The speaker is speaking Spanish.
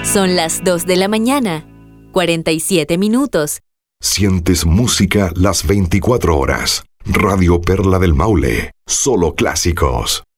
Son las 2 de la mañana, 47 minutos. Sientes música las 24 horas. Radio Perla del Maule. Solo clásicos.